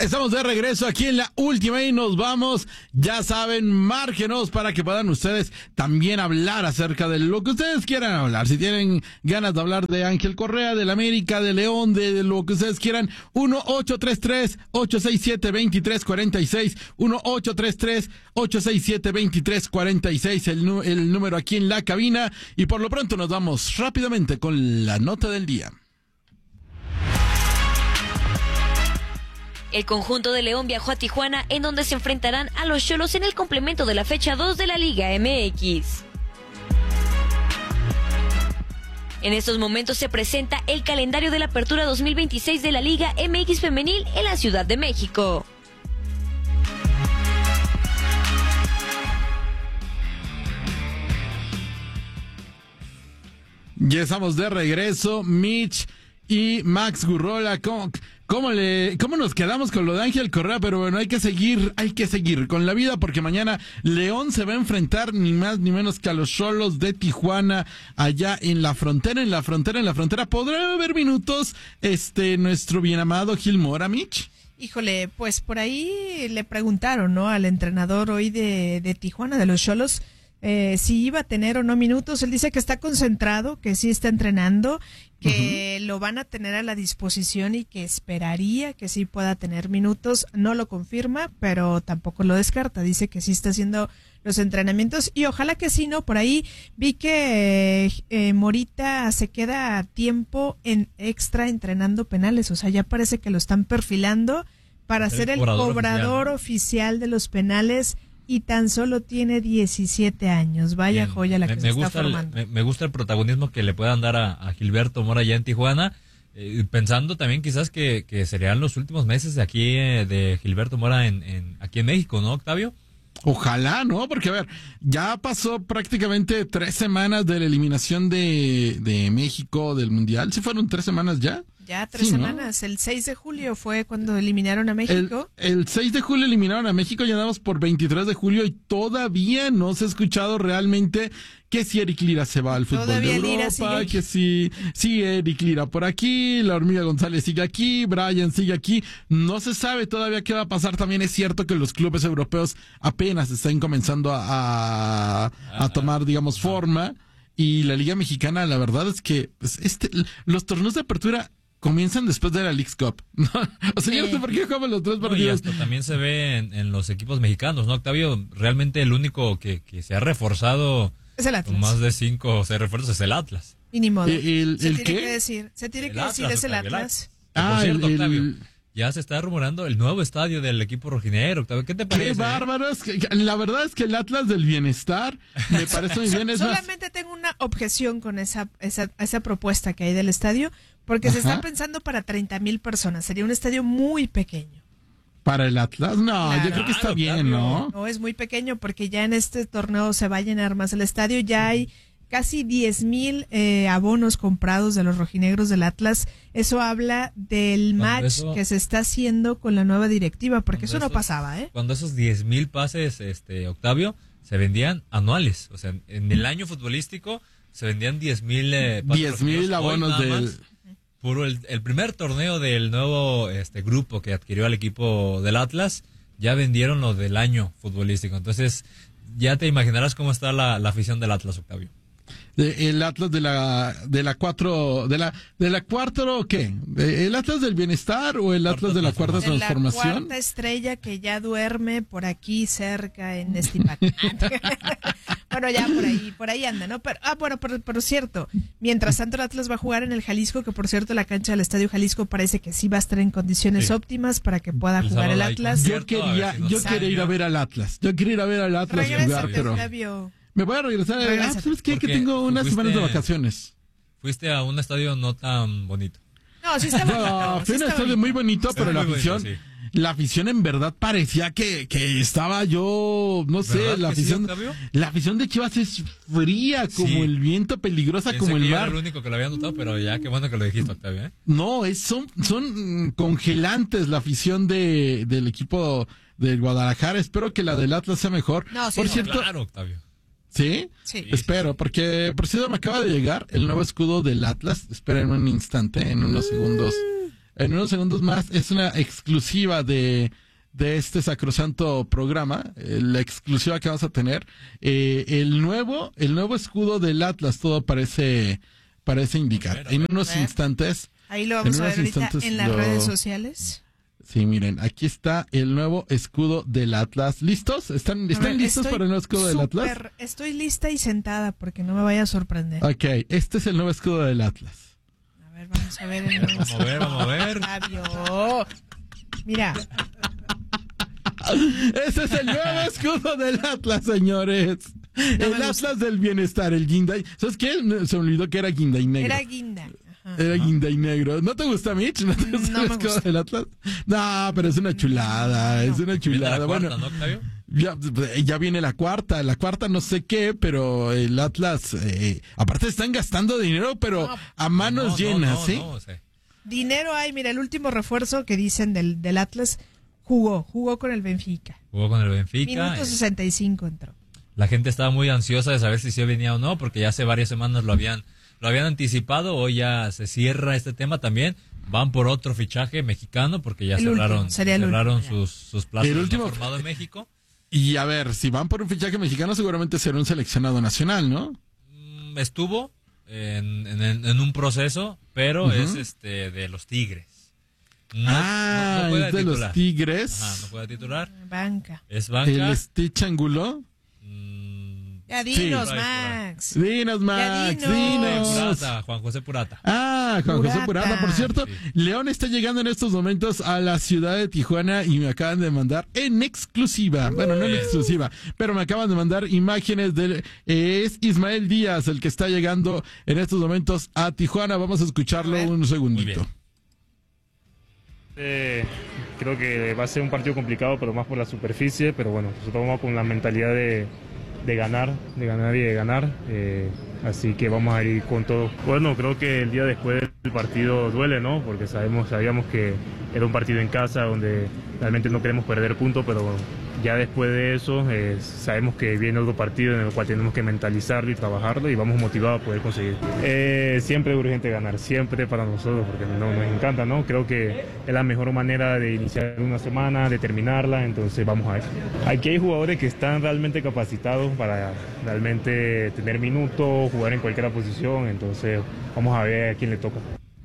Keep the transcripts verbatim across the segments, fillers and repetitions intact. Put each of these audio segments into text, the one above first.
Estamos de regreso aquí en la última y nos vamos. Ya saben, márquenos para que puedan ustedes también hablar acerca de lo que ustedes quieran hablar. Si tienen ganas de hablar de Ángel Correa, del América, de León, de, de lo que ustedes quieran, uno ocho tres tres, ocho seis siete, dos tres cuatro seis, uno ocho tres tres, ocho seis siete, dos tres cuatro seis, el, el número aquí en la cabina. Y por lo pronto nos vamos rápidamente con la nota del día. El conjunto de León viajó a Tijuana, en donde se enfrentarán a los Xolos en el complemento de la fecha dos de la Liga M X. En estos momentos se presenta el calendario de la apertura dos mil veintiséis de la Liga M X Femenil en la Ciudad de México. Ya estamos de regreso, Mitch y Max Gurrola. ¿Cómo, cómo, le, ¿Cómo nos quedamos con lo de Ángel Correa? Pero bueno, hay que seguir, hay que seguir con la vida, porque mañana León se va a enfrentar ni más ni menos que a los Xolos de Tijuana, allá en la frontera, en la frontera, en la frontera. ¿Podrá haber minutos este nuestro bien amado Gil Mora, Mitch? Híjole, pues por ahí le preguntaron, ¿no?, al entrenador hoy de, de Tijuana, de los Xolos, Eh, si iba a tener o no minutos. Él dice que está concentrado, que sí está entrenando, que uh-huh. lo van a tener a la disposición y que esperaría que sí pueda tener minutos. No lo confirma, pero tampoco lo descarta. Dice que sí está haciendo los entrenamientos y ojalá que sí, ¿no? Por ahí vi que eh, eh, Morita se queda a tiempo en extra entrenando penales. O sea, ya parece que lo están perfilando para ser el cobrador, cobrador oficial. oficial de los penales. Y tan solo tiene diecisiete años. Vaya Bien. joya la que me, se me está gusta formando. El, me, me gusta el protagonismo que le puedan dar a, a Gilberto Mora allá en Tijuana. Eh, pensando también quizás que, que serían los últimos meses de aquí eh, de Gilberto Mora en, en aquí en México, ¿no, Octavio? Ojalá, ¿no? Porque, a ver, ya pasó prácticamente tres semanas de la eliminación de, de México del Mundial. ¿Sí fueron tres semanas ya? Ya, tres sí, semanas. ¿No? El seis de julio fue cuando eliminaron a México. El, el seis de julio eliminaron a México, ya andamos por veintitrés de julio y todavía no se ha escuchado realmente que si Eric Lira se va al fútbol todavía de Europa, que si, si Eric Lira por aquí, la Hormiga González sigue aquí, Brian sigue aquí. No se sabe todavía qué va a pasar. También es cierto que los clubes europeos apenas están comenzando a, a, a tomar, digamos, forma. Y la Liga Mexicana, la verdad es que pues, este, los torneos de apertura comienzan después de la Leagues Cup. O sea, sí. yo no sé por qué juegan los tres partidos. No, y esto también se ve en, en los equipos mexicanos, ¿no, Octavio? Realmente el único que, que se ha reforzado es el Atlas. Con más de cinco o seis refuerzos es el Atlas. Y ni modo. ¿El, el, se el tiene qué? que decir, se tiene el que Atlas, decir, es el Octavio, Atlas. Ah, por cierto, el, Octavio, el... ya se está rumorando el nuevo estadio del equipo rojinegro, Octavio. ¿Qué te parece? Qué bárbaros. La verdad es que el Atlas del Bienestar me parece muy bien. Es Solamente más... tengo una objeción con esa, esa, esa propuesta que hay del estadio, porque Ajá. se está pensando para treinta mil personas. Sería un estadio muy pequeño. ¿Para el Atlas? No, claro. yo creo que está claro, bien, ¿no? No, es muy pequeño porque ya en este torneo se va a llenar más el estadio. Ya hay casi diez mil eh, abonos comprados de los rojinegros del Atlas. Eso habla del match eso, que se está haciendo con la nueva directiva, porque eso no esos, pasaba, ¿eh? Cuando esos diez mil pases, este Octavio, se vendían anuales. O sea, en el año futbolístico se vendían diez mil eh, pases. diez mil abonos del... Por el, el primer torneo del nuevo este grupo que adquirió al equipo del Atlas, ya vendieron lo del año futbolístico. Entonces, ya te imaginarás cómo está la, la afición del Atlas, Octavio. De, el Atlas de la de la cuatro de la de la cuatro ¿qué? ¿El Atlas del Bienestar o el Atlas de la cuarta de transformación? La cuarta estrella que ya duerme por aquí cerca en Estipac. Bueno, ya por ahí, por ahí anda, ¿no? Pero, ah, bueno, por, por cierto, mientras tanto el Atlas va a jugar en el Jalisco, que por cierto la cancha del Estadio Jalisco parece que sí va a estar en condiciones sí. óptimas para que pueda el jugar el Atlas. Yo quería, yo quería ir a ver al Atlas. Yo quería ir a ver al Atlas jugar, pero Flavio. Me voy a regresar. Ah, ¿sabes qué? Que tengo unas fuiste, semanas de vacaciones. Fuiste a un estadio no tan bonito. No, sí está bonito. No, sí fue un estadio muy bonito, está pero muy la afición, bonito, sí. la afición en verdad parecía que, que estaba yo, no sé, la afición, sí, la afición de Chivas es fría como sí. el viento, peligrosa Pensé como el que mar. Yo era el único que lo había notado, pero ya qué bueno que lo dijiste, Octavio, ¿eh? No, es, son, son congelantes la afición de, del equipo del Guadalajara. Espero que la del Atlas sea mejor. No, sí, Por no, cierto, claro, Octavio. ¿Sí? Sí. Espero, porque por cierto me acaba de llegar el nuevo escudo del Atlas. Esperen un instante, en unos segundos en unos segundos más. Es una exclusiva de, de este sacrosanto programa, eh, la exclusiva que vamos a tener. Eh, el nuevo, el nuevo escudo del Atlas, todo parece, parece indicar. A ver, a ver, en unos instantes. Ahí lo vamos a ver ahorita en las lo... redes sociales. Sí, miren, aquí está el nuevo escudo del Atlas. ¿Listos? ¿Están, están ver, listos para el nuevo escudo del Atlas? Estoy lista y sentada porque no me vaya a sorprender. Ok, este es el nuevo escudo del Atlas. A ver, vamos a ver. El nuevo vamos a ver, vamos a ver. Fabio. Mira. Ese es el nuevo escudo del Atlas, señores. No el Atlas gusta. Del bienestar, el guinda. ¿Sabes qué? Se me olvidó que era guinda y negro. Era guinda. Era guinda y negro. ¿No te gusta, Mitch? ¿No te gusta no el escudo del Atlas? No, pero es una chulada, no. es una chulada. Bueno, cuarta, ¿no, ya, ya viene la cuarta, la cuarta no sé qué, pero el Atlas, eh, aparte están gastando dinero, pero no, a manos no, llenas, no, ¿sí? No, sí. Dinero hay, mira, el último refuerzo que dicen del, del Atlas jugó, jugó con el Benfica. Jugó con el Benfica. Minuto sesenta y cinco entró. La gente estaba muy ansiosa de saber si sí venía o no, porque ya hace varias semanas lo habían Lo habían anticipado, hoy ya se cierra este tema también. Van por otro fichaje mexicano porque ya el cerraron, último, cerraron sus, sus plazas el último formado en México. Y a ver, si van por un fichaje mexicano seguramente será un seleccionado nacional, ¿no? Estuvo en, en, en un proceso, pero uh-huh. es este de los Tigres. No, ah, no, no puede es de titular. Los Tigres. Ajá, no puede titular. Banca. Es banca. ¿El Stitch Angulo? Ya dinos, sí. Max. Dinos, Max. Ya dinos. Purata, Juan José Purata. Ah, Juan Purata. José Purata. Por cierto, sí. León está llegando en estos momentos a la ciudad de Tijuana y me acaban de mandar en exclusiva. Bueno, no en exclusiva, pero me acaban de mandar imágenes de... Eh, es Ismael Díaz el que está llegando en estos momentos a Tijuana. Vamos a escucharlo a un segundito. Eh, creo que va a ser un partido complicado, pero más por la superficie. Pero bueno, nosotros vamos con la mentalidad de... de ganar, de ganar y de ganar, eh, así que vamos a ir con todo. Bueno, creo que el día después del partido duele, ¿no? Porque sabemos, sabíamos que era un partido en casa donde realmente no queremos perder puntos, pero ya después de eso eh, sabemos que viene otro partido en el cual tenemos que mentalizarlo y trabajarlo y vamos motivados a poder conseguir. Eh, siempre es urgente ganar, siempre para nosotros, porque no, nos encanta, ¿no? Creo que es la mejor manera de iniciar una semana, de terminarla, entonces vamos a ver. Aquí hay jugadores que están realmente capacitados para realmente tener minutos, jugar en cualquier posición, entonces vamos a ver a quién le toca.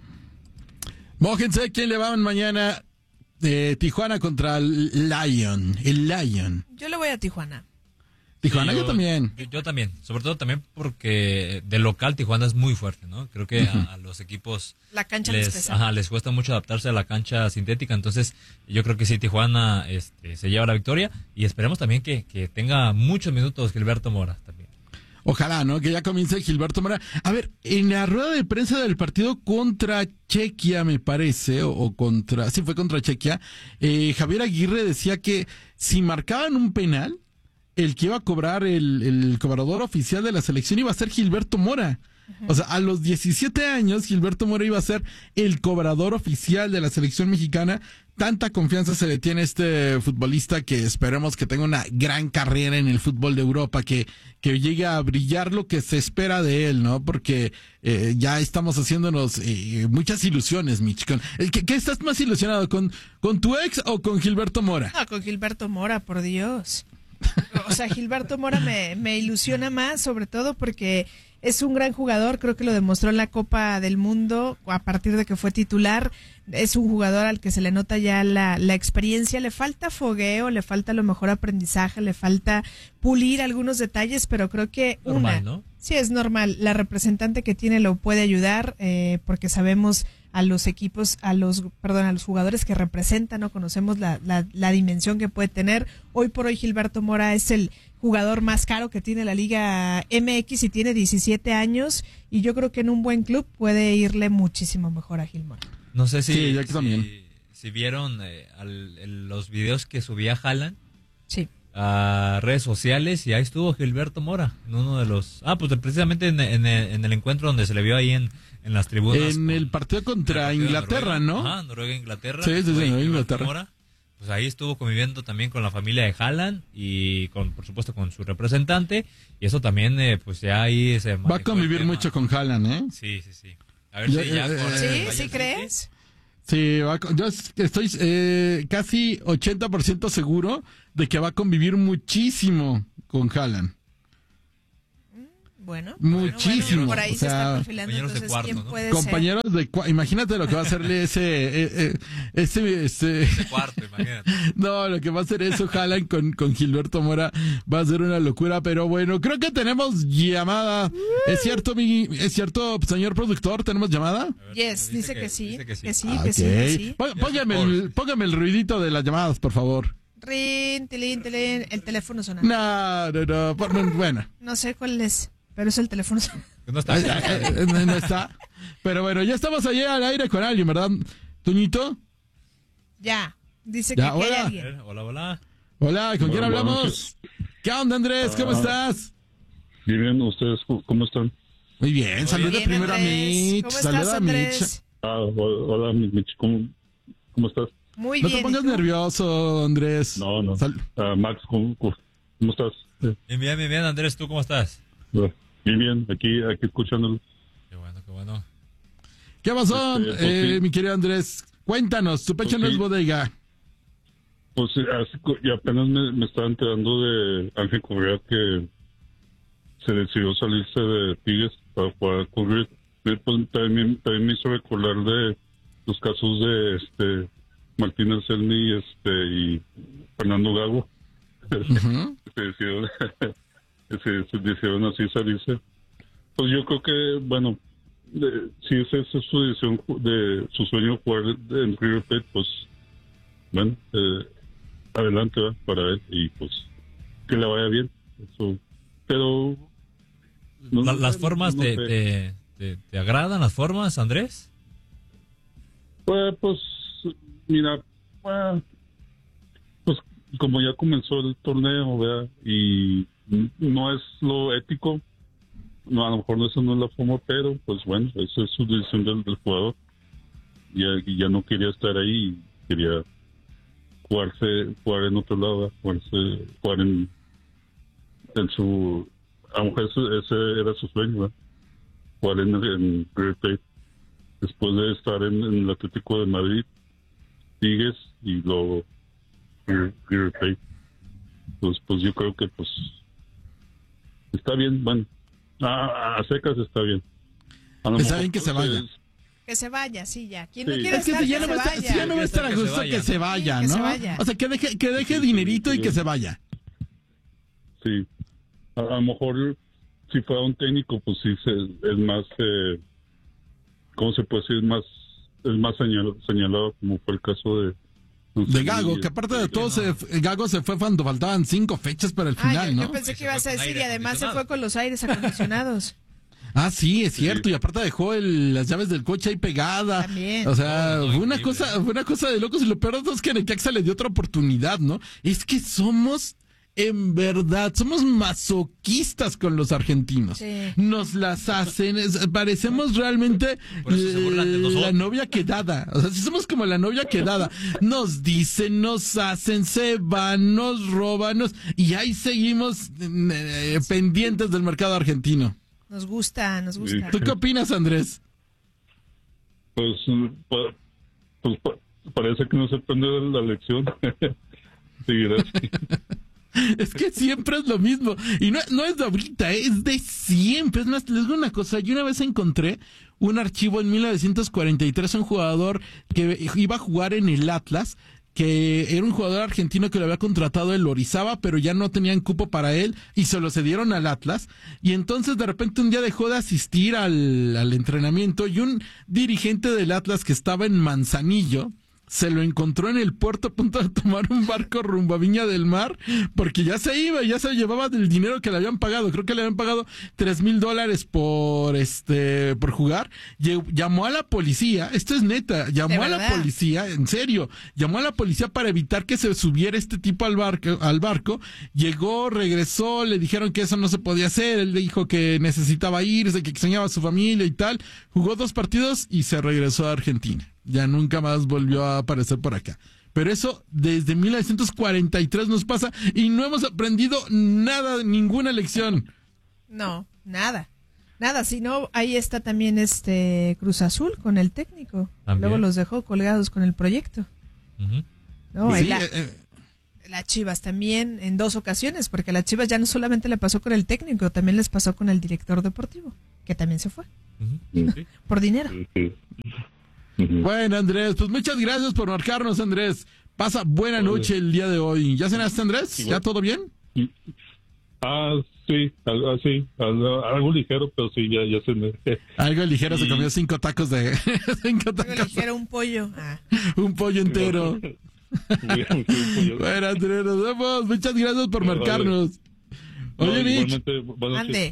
Mójense, ¿quién le va mañana? Eh, Tijuana contra el Lion, el Lion. Yo le voy a Tijuana. Tijuana, sí, yo, yo también. Yo, yo también, sobre todo también porque de local Tijuana es muy fuerte, ¿no? Creo que uh-huh. a, a los equipos la cancha les, les, ajá, les cuesta mucho adaptarse a la cancha sintética, entonces yo creo que sí, Tijuana este, se lleva la victoria y esperemos también que, que tenga muchos minutos Gilberto Mora también. Ojalá, ¿no? Que ya comience Gilberto Mora. A ver, en la rueda de prensa del partido contra Chequia, me parece, o, o contra, sí fue contra Chequia, eh, Javier Aguirre decía que si marcaban un penal, el que iba a cobrar el, el cobrador oficial de la selección iba a ser Gilberto Mora. O sea, a los diecisiete años, Gilberto Mora iba a ser el cobrador oficial de la selección mexicana. Tanta confianza se le tiene a este futbolista que esperemos que tenga una gran carrera en el fútbol de Europa, que, que llegue a brillar lo que se espera de él, ¿no? Porque eh, ya estamos haciéndonos eh, muchas ilusiones, Mitch. Con, ¿qué, ¿Qué estás más ilusionado? ¿Con, con tu ex o con Gilberto Mora? Ah, con Gilberto Mora, por Dios. O sea, Gilberto Mora me, me ilusiona más, sobre todo porque es un gran jugador, creo que lo demostró en la Copa del Mundo a partir de que fue titular. Es un jugador al que se le nota ya la, la experiencia, le falta fogueo, le falta a lo mejor aprendizaje, le falta pulir algunos detalles, pero creo que normal, una, ¿no? Sí, es normal, la representante que tiene lo puede ayudar, eh, porque sabemos a los equipos, a los, perdón, a los jugadores que representan, no conocemos la, la, la dimensión que puede tener. Hoy por hoy Gilberto Mora es el jugador más caro que tiene la Liga M X y tiene diecisiete años, y yo creo que en un buen club puede irle muchísimo mejor a Gil Mora. No sé si, sí, si, también. si vieron eh, al, el, los videos que subía Haaland sí. a redes sociales, y ahí estuvo Gilberto Mora en uno de los... Ah, pues precisamente en, en, en el encuentro donde se le vio ahí en, en las tribunas. En con, el partido contra el partido Inglaterra, Noruega, ¿no? Ajá, Noruega-Inglaterra. Sí, sí, sí, Inglaterra. Mora, pues ahí estuvo conviviendo también con la familia de Haaland y con, por supuesto, con su representante, y eso también, eh, pues ya ahí se... Va a convivir mucho con Haaland, ¿eh? Sí, sí, sí. A ver ya, si ya... Eh, con ¿Sí? el ¿Sí crees? Sí, va, yo estoy eh, casi ochenta por ciento seguro de que va a convivir muchísimo con Haaland. Bueno, muchísimo. Bueno, por ahí o sea, se está perfilando, compañeros entonces, de cuarto, ¿quién ¿no? puede compañeros ser? de cuarto. Imagínate lo que va a hacerle ese, eh, eh, ese, ese. De cuarto, imagínate. No, lo que va a hacer eso Haaland con, con Gilberto Mora va a ser una locura, pero bueno, creo que tenemos llamada. ¿Es cierto, mi, es cierto, señor productor? ¿Tenemos llamada? Ver, Yes, dice, que, que, sí, dice que sí. que sí, Ah, que sí, okay. que sí. Pó- Póngame el, póngame el ruidito de las llamadas, por favor. Rin, tilín, tilín, el teléfono suena. No, no, no, por- bueno. No sé cuál es, pero es el teléfono suena. No está. Eh, eh, eh, No, no está. Pero bueno, ya estamos allá al aire con alguien, ¿verdad? ¿Toñito? Ya, dice Ya, que aquí hay hola. A alguien. ver, hola, hola. Hola, ¿con quién Hola, hablamos? ¿Qué onda, Andrés? ¿Cómo Ah. estás? Bien, bien, ¿ustedes cómo están? Muy bien, saluda Bien, primero a Andrés. Mitch. ¿Cómo Saluda estás, a Mitch. Andrés? Ah, ho- hola, Mitch, ¿cómo, cómo estás? Muy No bien. te pongas ¿y tú? nervioso, Andrés. No, no. Sal- Ah, Max, ¿cómo, cómo cómo estás? Eh, Bien, bien, bien, bien, Andrés, ¿tú cómo estás? Bien, bien, aquí, aquí escuchándolo. Qué bueno, qué bueno. ¿Qué pasó, Este, pues, eh, sí. mi querido Andrés? Cuéntanos, tu pecho Pues, no es sí. bodega. Pues sí, así co- y apenas me, me estaba enterando de Ángel Correa que se decidió salirse de Tigres para jugar con Grit. Pues, también, también me hizo recordar de los casos de este Martín Selny este, y Fernando Gago. Ujú. se decidieron, se, se decidieron así salirse. Pues yo creo que, bueno, de, si esa es su decisión, de su sueño jugar en River Plate, pues, bueno, eh, adelante ¿verdad? Para él y pues que le vaya bien. Eso. Pero no- La- ¿Las formas no te, sé. te, te, te agradan las formas, Andrés? Pues, pues, mira, pues, pues como ya comenzó el torneo, ¿verdad? Y no es lo ético, no, a lo mejor eso no es la forma, pero pues bueno, eso es su decisión del, del jugador. Ya, y ya no quería estar ahí, quería jugarse, jugar en otro lado, ¿verdad? jugarse, jugar en, en su, a lo mejor ese, ese era su sueño, ¿verdad? Jugar en, en River Plate. Después de estar en, en el Atlético de Madrid, Tigres y luego River River Plate. Pues, pues yo creo que pues está bien, bueno, a, a secas está bien. A lo Está mejor, bien que se pues, vaya. Que se vaya, sí, ya. ¿Quién Sí. no quiere Es que estar? si ya Que no va se a estar, vaya. si ya no va a estar a Que se gusto, vaya. que se vaya, Sí, que se ¿no? vaya. O sea, que deje, que deje dinerito y que se vaya. Sí, a, a lo mejor si fuera un técnico, pues sí se, es más, eh, ¿cómo se puede decir? Más, es más señalado, señalado como fue el caso de... De Gago, que aparte de todo, se, Gago se fue cuando faltaban cinco fechas para el Ah, final, yo, ¿no? yo pensé Y que se ibas a fue con decir y aire además se acondicionado. fue con los aires acondicionados. Ah, sí, es cierto. Y aparte dejó el, las llaves del coche ahí pegada. También. O sea, No, no, fue una increíble. cosa, fue una cosa de locos. Y lo peor de todo es que Necaxa le dio otra oportunidad, ¿no? Es que somos, en verdad, somos masoquistas con los argentinos. Sí. Nos las hacen, es- parecemos realmente Por eso se burlan de la nosotros. novia quedada. O sea, si somos como la novia quedada. Nos dicen, nos hacen, se van, nos roban, nos, y ahí seguimos eh, pendientes del mercado argentino. Nos gusta, nos gusta. ¿Tú qué opinas, Andrés? Pues, pa- pues pa- parece que no se aprende de la lección. Seguirá así. Es que siempre es lo mismo. Y no, no es de ahorita, ¿eh? Es de siempre. Es más, les digo una cosa. Yo una vez encontré un archivo en mil novecientos cuarenta y tres, un jugador que iba a jugar en el Atlas, que era un jugador argentino que lo había contratado el Orizaba, pero ya no tenían cupo para él y se lo cedieron al Atlas. Y entonces de repente un día dejó de asistir al, al entrenamiento y un dirigente del Atlas que estaba en Manzanillo se lo encontró en el puerto a punto de tomar un barco rumbo a Viña del Mar, porque ya se iba, ya se llevaba del dinero que le habían pagado. Creo que le habían pagado tres mil dólares por este, por jugar. Lle- Llamó a la policía, esto es neta, llamó ¿De a la verdad? policía, en serio, llamó a la policía para evitar que se subiera este tipo al barco, al barco. Llegó, regresó, le dijeron que eso no se podía hacer, él le dijo que necesitaba irse, que extrañaba a su familia y tal. Jugó dos partidos y se regresó a Argentina. Ya nunca más volvió a aparecer por acá. Pero eso desde mil novecientos cuarenta y tres nos pasa y no hemos aprendido nada, ninguna lección. No, nada. Nada, si no, ahí está también este Cruz Azul con el técnico. ¿También? Luego los dejó colgados con el proyecto. Uh-huh. No, sí, la, eh, la Chivas también en dos ocasiones, porque a la Chivas ya no solamente le pasó con el técnico, también les pasó con el director deportivo, que también se fue. Uh-huh. Sí. Por dinero. Uh-huh. Uh-huh. Bueno, Andrés, pues muchas gracias por marcarnos, Andrés. Pasa buena noche el día de hoy. ¿Ya cenaste, Andrés? ¿Ya todo bien? Ah, sí, algo, sí, algo, algo ligero, pero sí, ya, ya cené. Algo ligero, y... se comió cinco tacos de... cinco tacos. Algo ligero, un pollo. Ah. Un pollo entero. Bueno, Andrés, nos vemos. Muchas gracias por marcarnos. Oye, Mitch. Ande.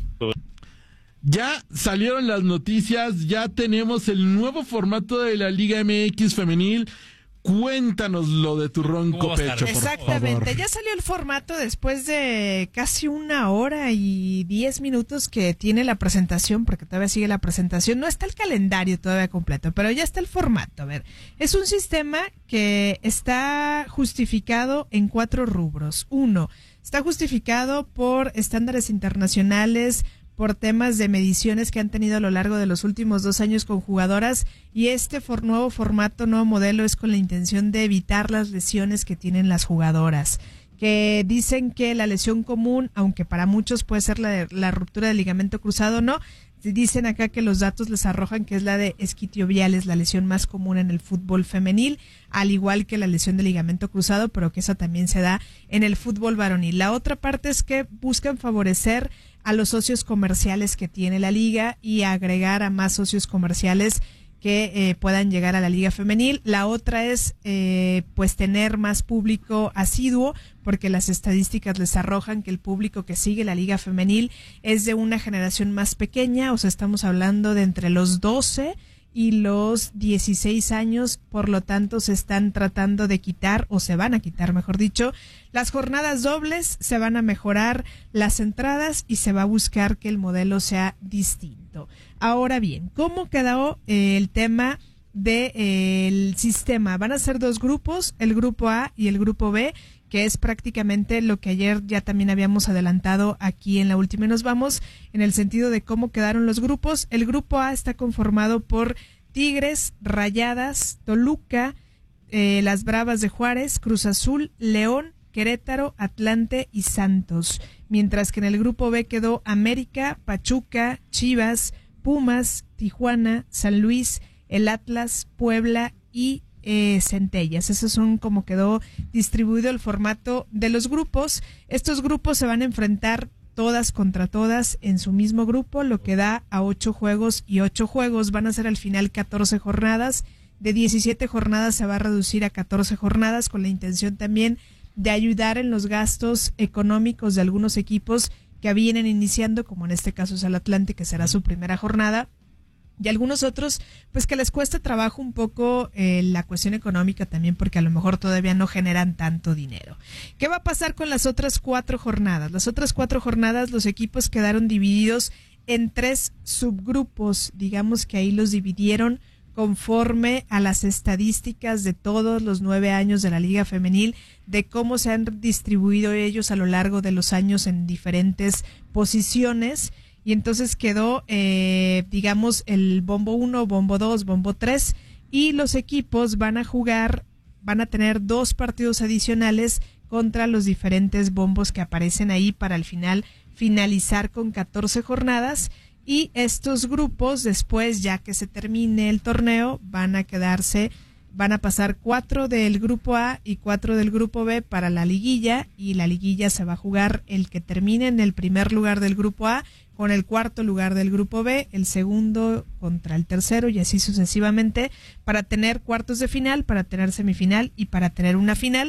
Ya salieron las noticias, ya tenemos el nuevo formato de la Liga M X femenil. Cuéntanos lo de tu ronco pecho, por Exactamente, favor. Ya salió el formato después de casi una hora y diez minutos que tiene la presentación, porque todavía sigue la presentación. No está el calendario todavía completo, pero ya está el formato. A ver, es un sistema que está justificado en cuatro rubros. Uno, está justificado por estándares internacionales, por temas de mediciones que han tenido a lo largo de los últimos dos años con jugadoras, y este for, nuevo formato, nuevo modelo es con la intención de evitar las lesiones que tienen las jugadoras, que dicen que la lesión común, aunque para muchos puede ser la, la ruptura del ligamento cruzado, no, dicen acá que los datos les arrojan que es la de isquiotibiales, la lesión más común en el fútbol femenil, al igual que la lesión de ligamento cruzado, pero que esa también se da en el fútbol varonil. La otra parte es que buscan favorecer a los socios comerciales que tiene la liga y agregar a más socios comerciales que eh, puedan llegar a la liga femenil. La otra es eh, pues tener más público asiduo, porque las estadísticas les arrojan que el público que sigue la liga femenil es de una generación más pequeña, o sea, estamos hablando de entre los doce y los dieciséis años, por lo tanto se están tratando de quitar, o se van a quitar, mejor dicho, las jornadas dobles, se van a mejorar las entradas y se va a buscar que el modelo sea distinto. Ahora bien, ¿cómo quedó eh, el tema del de, eh, sistema? Van a ser dos grupos, el grupo A y el grupo B, que es prácticamente lo que ayer ya también habíamos adelantado aquí en La Última y Nos Vamos, en el sentido de cómo quedaron los grupos. El grupo A está conformado por Tigres, Rayadas, Toluca, eh, las Bravas de Juárez, Cruz Azul, León, Querétaro, Atlante y Santos. Mientras que en el grupo B quedó América, Pachuca, Chivas, Pumas, Tijuana, San Luis, el Atlas, Puebla y Eh, Centellas. Esos son como quedó distribuido el formato de los grupos. Estos grupos se van a enfrentar todas contra todas en su mismo grupo, lo que da a ocho juegos y ocho juegos. Van a ser al final catorce jornadas. De diecisiete jornadas se va a reducir a catorce jornadas, con la intención también de ayudar en los gastos económicos de algunos equipos que vienen iniciando, como en este caso es el Atlante, que será su primera jornada, y algunos otros, pues que les cuesta trabajo un poco eh, la cuestión económica también, porque a lo mejor todavía no generan tanto dinero. ¿Qué va a pasar con las otras cuatro jornadas? Las otras cuatro jornadas los equipos quedaron divididos en tres subgrupos, digamos que ahí los dividieron conforme a las estadísticas de todos los nueve años de la Liga Femenil, de cómo se han distribuido ellos a lo largo de los años en diferentes posiciones. Y entonces quedó, eh, digamos, el bombo uno, bombo dos, bombo tres, y los equipos van a jugar, van a tener dos partidos adicionales contra los diferentes bombos que aparecen ahí para al final finalizar con catorce jornadas. Y estos grupos, después, ya que se termine el torneo, van a quedarse, van a pasar cuatro del grupo A y cuatro del grupo B para la liguilla, y la liguilla se va a jugar el que termine en el primer lugar del grupo A con el cuarto lugar del grupo B, el segundo contra el tercero y así sucesivamente, para tener cuartos de final, para tener semifinal y para tener una final.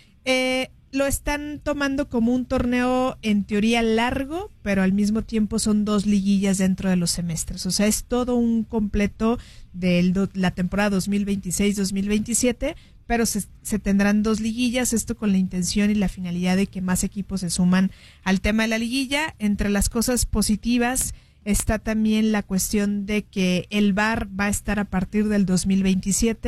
Eh, lo están tomando como un torneo en teoría largo, pero al mismo tiempo son dos liguillas dentro de los semestres. O sea, es todo un completo de la temporada dos mil veintiséis dos mil veintisiete, pero se, se tendrán dos liguillas, esto con la intención y la finalidad de que más equipos se suman al tema de la liguilla. Entre las cosas positivas está también la cuestión de que el V A R va a estar a partir del dos mil veintisiete,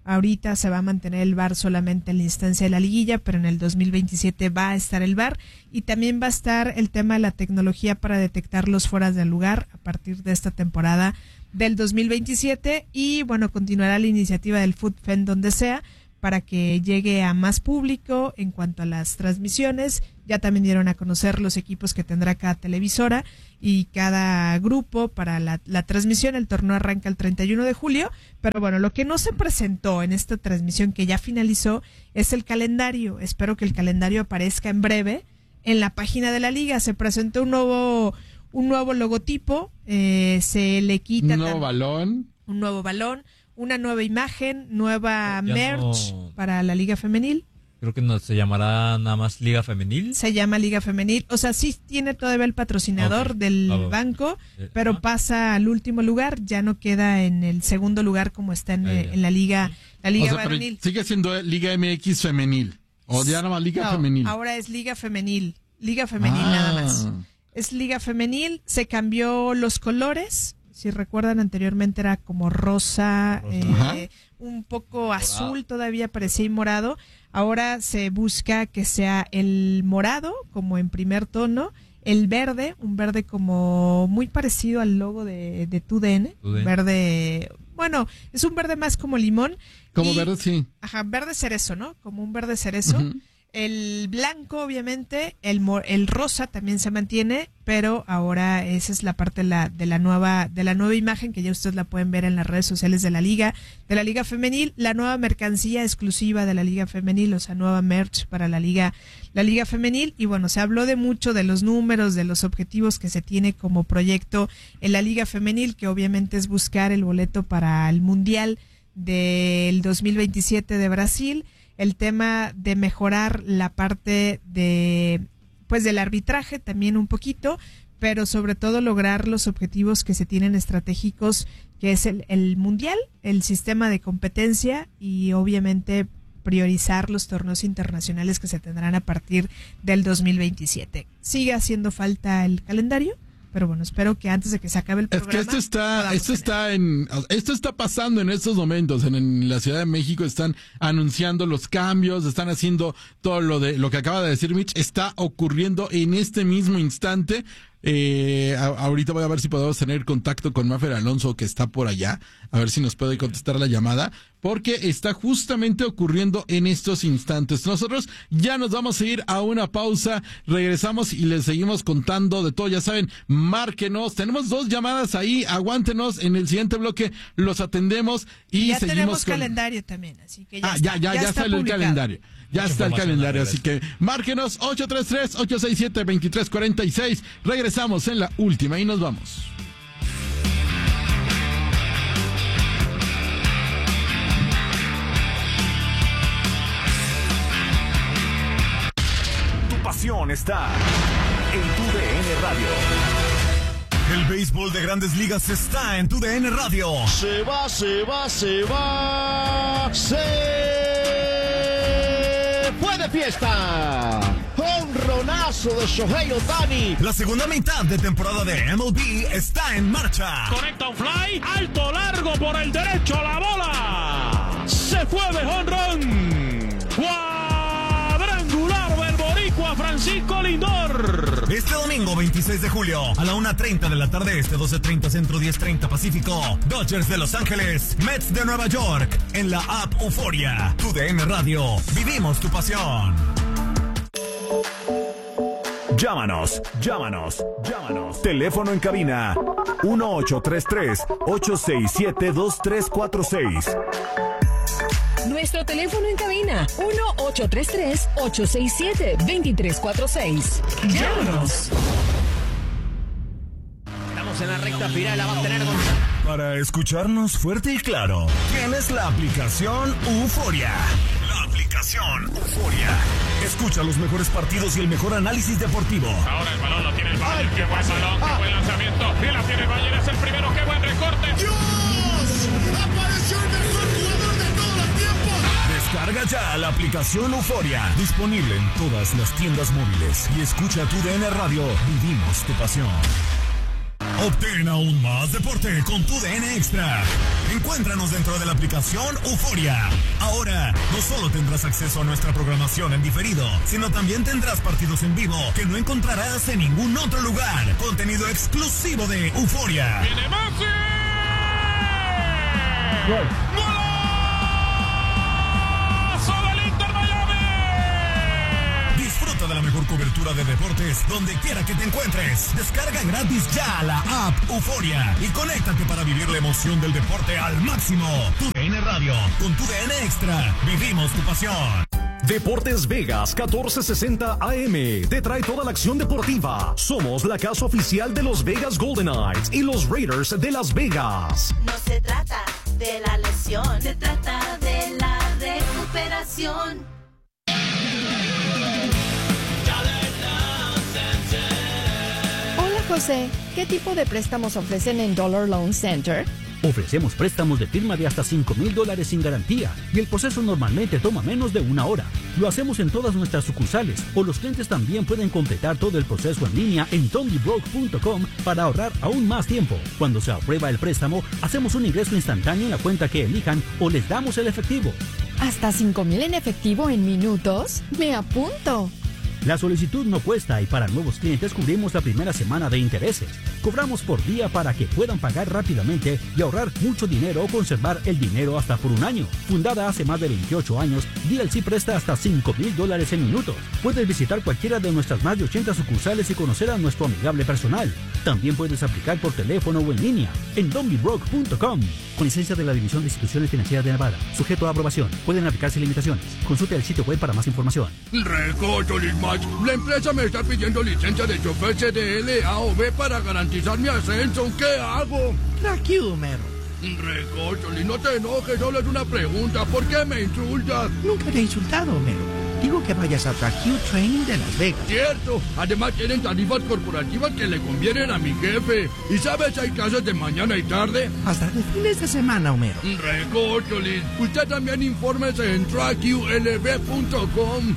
Ahorita se va a mantener el V A R solamente en la instancia de la liguilla, pero en el dos mil veintisiete va a estar el V A R y también va a estar el tema de la tecnología para detectar los fueras del lugar a partir de esta temporada del dos mil veintisiete y bueno, continuará la iniciativa del FUTFEN donde sea para que llegue a más público en cuanto a las transmisiones. Ya también dieron a conocer los equipos que tendrá cada televisora y cada grupo para la, la transmisión. El torneo arranca el treinta y uno de julio, pero bueno, lo que no se presentó en esta transmisión que ya finalizó es el calendario. Espero que el calendario aparezca en breve en la página de la liga. Se presentó un nuevo un nuevo logotipo, eh, se le quita un nuevo balón, un nuevo balón, una nueva imagen, nueva ya merch no... para la liga femenil. Creo que no se llamará nada más Liga Femenil. Se llama Liga Femenil. O sea, sí tiene todavía el patrocinador okay. del ah, banco, eh, pero ah. pasa al último lugar. Ya no queda en el segundo lugar como está en, eh, en la Liga la Liga o sea, Femenil. Sigue siendo Liga M X Femenil. O ya nada más Liga no, Femenil. Ahora es Liga Femenil. Liga Femenil ah. nada más. Es Liga Femenil. Se cambió los colores. Si recuerdan, anteriormente era como rosa, rosa. Eh, un poco morado. Azul, todavía parecía y morado. Ahora se busca que sea el morado, como en primer tono, el verde, un verde como muy parecido al logo de, de T U D N, un verde, bueno, es un verde más como limón. Como y, verde, sí. Ajá, verde cerezo, ¿no? Como un verde cerezo. Uh-huh. El blanco, obviamente, el el rosa también se mantiene, pero ahora esa es la parte de la, de la nueva de la nueva imagen que ya ustedes la pueden ver en las redes sociales de la liga, de la liga femenil, la nueva mercancía exclusiva de la liga femenil, o sea, nueva merch para la liga, la liga femenil. Y bueno, se habló de mucho de los números, de los objetivos que se tiene como proyecto en la liga femenil, que obviamente es buscar el boleto para el mundial del dos mil veintisiete de Brasil. El tema de mejorar la parte de, pues, del arbitraje también un poquito, pero sobre todo lograr los objetivos que se tienen estratégicos, que es el, el mundial, el sistema de competencia y obviamente priorizar los torneos internacionales que se tendrán a partir del dos mil veintisiete. Sigue haciendo falta el calendario, pero bueno, espero que antes de que se acabe el programa. Es que esto está, esto está en, esto está pasando en estos momentos. En, en la Ciudad de México están anunciando los cambios, están haciendo todo lo de lo que acaba de decir Mitch, está ocurriendo en este mismo instante. Eh, a, ahorita voy a ver si podemos tener contacto con Mafer Alonso, que está por allá, a ver si nos puede contestar la llamada, porque está justamente ocurriendo en estos instantes. Nosotros ya nos vamos a ir a una pausa, regresamos y les seguimos contando de todo. Ya saben, márquenos, tenemos dos llamadas ahí, aguántenos, en el siguiente bloque los atendemos y ya seguimos tenemos con... calendario también, así que ya ah, está, ya, ya, ya, ya sale el calendario. Ya Mucha está el calendario, así que márquenos ocho tres tres, ocho seis siete, dos tres cuatro seis. Regresamos en la última y nos vamos. Tu pasión está en Tu D N Radio. El béisbol de Grandes Ligas está en Tu D N Radio. Se va, se va, se va, se fue de fiesta. Honronazo de Shohei Ohtani. La segunda mitad de temporada de M L B está en marcha. Conecta un fly, alto, largo por el derecho, la bola se fue de jonrón. Cuadrangular del boricua Francisco Lindor. Este domingo veintiséis de julio a la una treinta de la tarde este, doce treinta centro, diez treinta pacífico. Dodgers de Los Ángeles, Mets de Nueva York en la app Euforia. Tu D N Radio, vivimos tu pasión. Llámanos, llámanos, llámanos. Teléfono en cabina uno ocho tres tres, ocho seis siete, dos tres cuatro seis. Nuestro teléfono en cabina uno ocho tres tres, ocho seis siete, dos tres cuatro seis. Llámanos. Estamos en la recta final, la va a tener con... Para escucharnos fuerte y claro, tienes la aplicación Euforia. La aplicación Euforia. Escucha los mejores partidos y el mejor análisis deportivo. Ahora el balón lo tiene el Bayern. Qué buen balón, qué buen lanzamiento. Y la tiene el Bayern, es el primero. Qué buen recorte. ¡Dios! ¡Apareció el mejor jugador de todos los tiempos! Descarga ya la aplicación Euforia. Disponible en todas las tiendas móviles. Y escucha Tu D N Radio. Vivimos tu pasión. Obtén aún más deporte con tu D N Extra. Encuéntranos dentro de la aplicación Euforia. Ahora, no solo tendrás acceso a nuestra programación en diferido, sino también tendrás partidos en vivo que no encontrarás en ningún otro lugar. Contenido exclusivo de Euforia. ¡Viene Messi! ¡Gol! ¡Golazo del Inter Miami! Disfruta de la mejor cobertura de deportes donde quiera que te encuentres. Descarga gratis ya la app Euforia y conéctate para vivir la emoción del deporte al máximo. Tu D N Radio, con tu D N Extra, vivimos tu pasión. Deportes Vegas catorce sesenta A M te trae toda la acción deportiva. Somos la casa oficial de los Vegas Golden Knights y los Raiders de Las Vegas. No se trata de la lesión, se trata de la recuperación. Hola José, ¿qué tipo de préstamos ofrecen en Dollar Loan Center? Ofrecemos préstamos de firma de hasta cinco mil dólares sin garantía y el proceso normalmente toma menos de una hora. Lo hacemos en todas nuestras sucursales o los clientes también pueden completar todo el proceso en línea en dondybroke punto com para ahorrar aún más tiempo. Cuando se aprueba el préstamo, hacemos un ingreso instantáneo en la cuenta que elijan o les damos el efectivo. ¿Hasta cinco mil en efectivo en minutos? ¡Me apunto! La solicitud no cuesta y para nuevos clientes cubrimos la primera semana de intereses. Cobramos por día para que puedan pagar rápidamente y ahorrar mucho dinero o conservar el dinero hasta por un año. Fundada hace más de veintiocho años, D L C presta hasta cinco mil dólares en minutos. Puedes visitar cualquiera de nuestras más de ochenta sucursales y conocer a nuestro amigable personal. También puedes aplicar por teléfono o en línea en dondybroke punto com. Con licencia de la División de Instituciones Financieras de Nevada. Sujeto a aprobación. Pueden aplicarse limitaciones. Consulte el sitio web para más información. La empresa me está pidiendo licencia de chofer C D L, A o B para garantizar mi ascenso. ¿Qué hago? Tranquilo, Homero. Recócholi, no te enojes, solo es una pregunta. ¿Por qué me insultas? Nunca te he insultado, Homero. Digo que vayas a Track Training de Las Vegas. Cierto. Además tienen tarifas corporativas que le convienen a mi jefe. ¿Y sabes si hay clases de mañana y tarde? Hasta de fines de semana, Homero. Recócholi, usted también infórmese en track u l b punto com.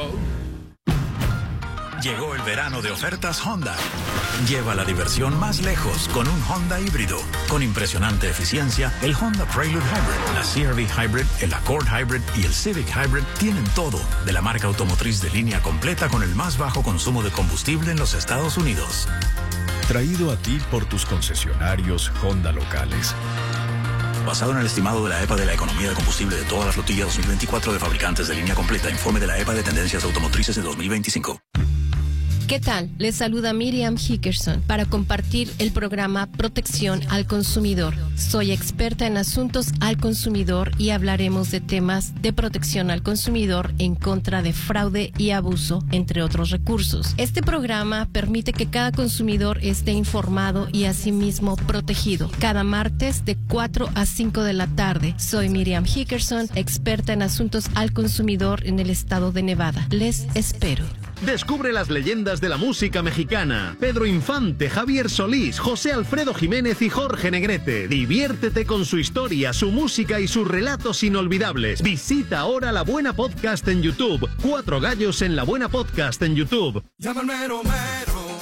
Llegó el verano de ofertas Honda. Lleva la diversión más lejos con un Honda híbrido. Con impresionante eficiencia, el Honda Prelude Hybrid, la C R V Hybrid, el Accord Hybrid y el Civic Hybrid tienen todo de la marca automotriz de línea completa con el más bajo consumo de combustible en los Estados Unidos. Traído a ti por tus concesionarios Honda locales. Basado en el estimado de la E P A de la economía de combustible de toda la flotilla dos mil veinticuatro de fabricantes de línea completa, informe de la E P A de tendencias automotrices de dos mil veinticinco. ¿Qué tal? Les saluda Miriam Hickerson para compartir el programa Protección al Consumidor. Soy experta en asuntos al consumidor y hablaremos de temas de protección al consumidor en contra de fraude y abuso, entre otros recursos. Este programa permite que cada consumidor esté informado y asimismo protegido. Cada martes de cuatro a cinco de la tarde. Soy Miriam Hickerson, experta en asuntos al consumidor en el estado de Nevada. Les espero. Descubre las leyendas de la música mexicana. Pedro Infante, Javier Solís, José Alfredo Jiménez y Jorge Negrete. Diviértete con su historia, su música y sus relatos inolvidables. Visita ahora La Buena Podcast en YouTube. Cuatro gallos en La Buena Podcast en YouTube. Llámame Romero.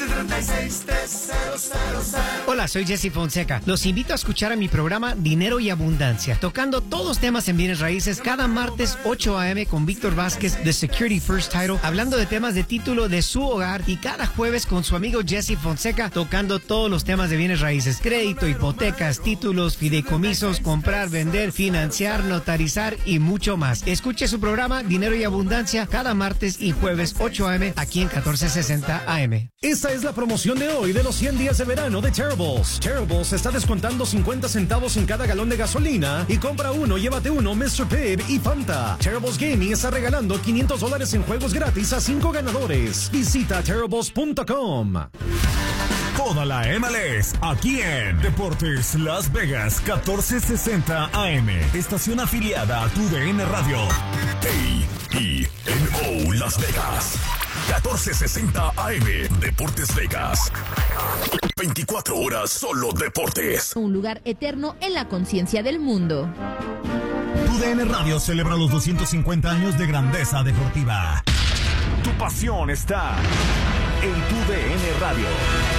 Hola, soy Jesse Fonseca. Los invito a escuchar a mi programa Dinero y Abundancia, tocando todos temas en bienes raíces cada martes ocho a m con Víctor Vázquez de Security First Title, hablando de temas de título de su hogar, y cada jueves con su amigo Jesse Fonseca tocando todos los temas de bienes raíces: crédito, hipotecas, títulos, fideicomisos, comprar, vender, financiar, notarizar y mucho más. Escuche su programa Dinero y Abundancia cada martes y jueves ocho a m aquí en catorce sesenta A M. Esta es la promoción de hoy de los cien días de verano de Terribles. Terribles está descontando cincuenta centavos en cada galón de gasolina y compra uno, llévate uno, mister Pibb y Fanta. Terribles Gaming está regalando quinientos dólares en juegos gratis a cinco ganadores. Visita terribles punto com. Toda la M L S aquí en Deportes Las Vegas catorce sesenta A M. Estación afiliada a tu D N Radio. A E N O Las Vegas. catorce sesenta A M. Deportes Vegas. veinticuatro horas solo deportes. Un lugar eterno en la conciencia del mundo. Tu D N Radio celebra los doscientos cincuenta años de grandeza deportiva. Tu pasión está en Tu D N Radio.